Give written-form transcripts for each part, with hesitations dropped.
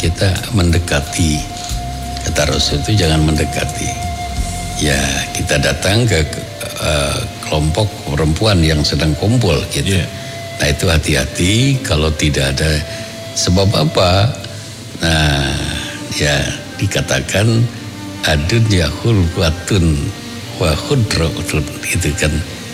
kita mendekati. Kata Rasul itu jangan mendekati. Ya kita datang ke kelompok perempuan yang sedang kumpul gitu. Nah itu hati-hati kalau tidak ada sebab apa. Nah ya dikatakan adun yahul watun wa khudratun gitu kan.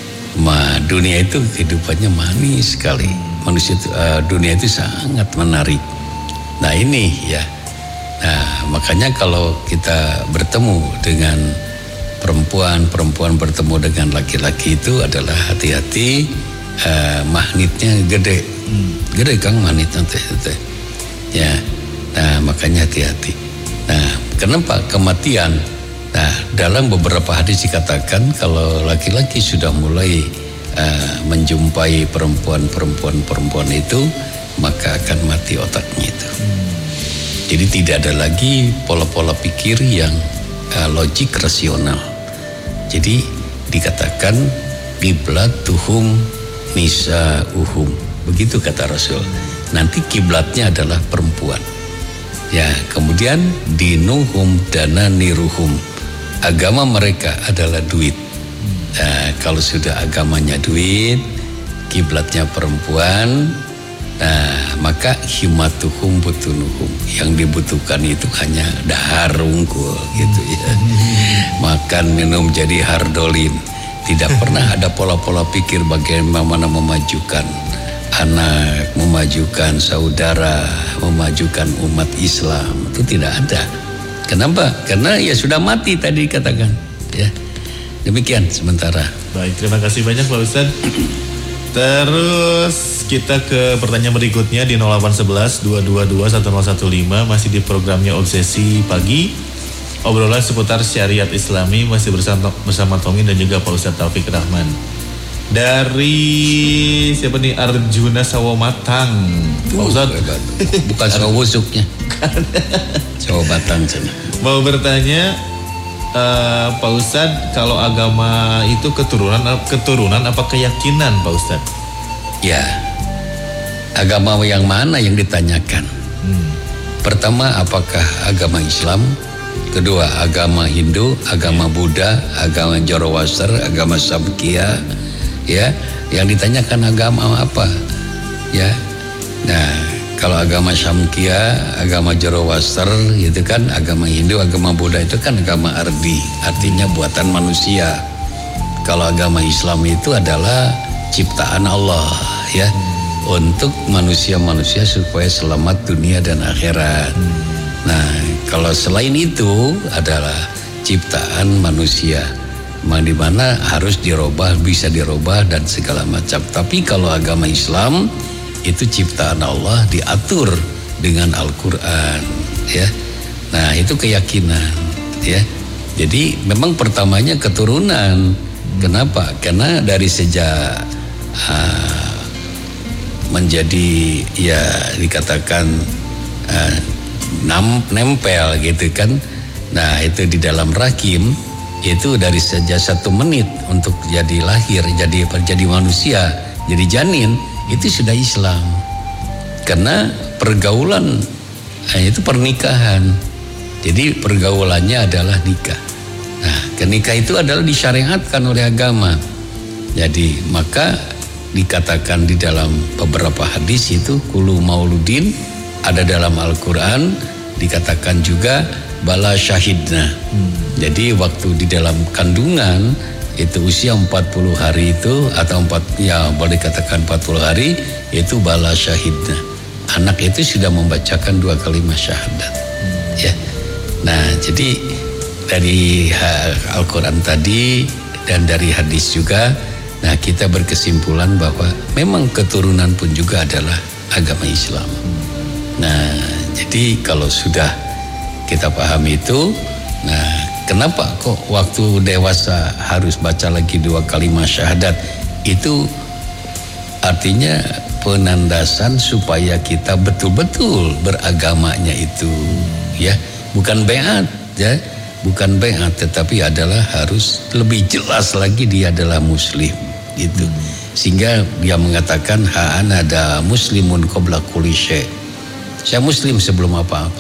Dunia itu kehidupannya manis sekali. Manusia itu, dunia itu sangat menarik. Nah ini ya. Nah makanya kalau kita bertemu dengan perempuan bertemu dengan laki-laki itu adalah hati-hati, magnetnya gede Kang magnetnya teh. Ya, nah makanya hati-hati. Nah kenapa kematian? Nah dalam beberapa hadis dikatakan kalau laki-laki sudah mulai menjumpai perempuan itu maka akan mati otaknya itu. Jadi tidak ada lagi pola-pola pikir yang logik rasional. Jadi dikatakan qiblatuhum nisa'uhum. Begitu kata Rasul. Nanti kiblatnya adalah perempuan. Ya, kemudian dinuhum dananiruhum. Agama mereka adalah duit. Nah, kalau sudah agamanya duit, kiblatnya perempuan, nah maka himatuhum butunuhum. Yang dibutuhkan itu hanya dahar unggul gitu ya. Makan minum jadi hardolin. Tidak pernah ada pola-pola pikir bagaimana memajukan anak, memajukan saudara, memajukan umat Islam. Itu tidak ada. Kenapa? Karena ya sudah mati tadi katakan ya. Demikian sementara. Baik, terima kasih banyak Pak Ustadz. Terus kita ke pertanyaan berikutnya di 0811 222 1015 masih di programnya Obsesi Pagi. Obrolan seputar syariat Islami masih bersama Tommy dan juga Pak Ustadz Taufik Rahman. Dari siapa nih? Arjuna Sawomatang. Pak Ustadz bukan Sawusuknya. Sawomatang sana. Mau bertanya Pak Ustadz, kalau agama itu keturunan apa keyakinan Pak Ustadz? Ya, agama yang mana yang ditanyakan? Pertama, apakah agama Islam? Kedua, agama Hindu, agama Buddha, agama Zoroaster, agama Samkhya, ya. Yang ditanyakan agama apa? Ya. Nah, kalau agama Samkhya, agama Zoroaster gitu kan, agama Hindu, agama Buddha itu kan agama ardi, artinya buatan manusia. Kalau agama Islam itu adalah ciptaan Allah ya, untuk manusia-manusia supaya selamat dunia dan akhirat. Nah, kalau selain itu adalah ciptaan manusia, di mana harus dirubah, bisa dirubah dan segala macam. Tapi kalau agama Islam itu ciptaan Allah diatur dengan Al-Quran ya. Nah itu keyakinan ya. Jadi memang pertamanya keturunan. Kenapa? Karena dari sejak menjadi ya dikatakan nempel gitu kan. Nah itu di dalam rahim itu dari sejak 1 menit untuk jadi lahir, jadi manusia, jadi janin, itu sudah Islam. Karena pergaulan itu pernikahan. Jadi pergaulannya adalah nikah. Nah, nikah itu adalah disyariatkan oleh agama. Jadi maka dikatakan di dalam beberapa hadis itu kulu mauludin, ada dalam Al-Quran dikatakan juga bala syahidna. Jadi waktu di dalam kandungan itu usia 40 hari itu atau boleh katakan 40 hari itu bala syahidna. Anak itu sudah membacakan 2 kalimat syahadat. Ya. Nah, jadi dari Al-Quran tadi dan dari hadis juga, nah kita berkesimpulan bahwa memang keturunan pun juga adalah agama Islam. Nah, jadi kalau sudah kita paham itu, nah kenapa kok waktu dewasa harus baca lagi 2 kalimat syahadat? Itu artinya penandasan supaya kita betul-betul beragamanya itu, ya, bukan beat, ya, bukan beat, tetapi adalah harus lebih jelas lagi dia adalah Muslim, gitu. Sehingga dia mengatakan ana ada muslimun qabla kulli syai'. Saya Muslim sebelum apa-apa.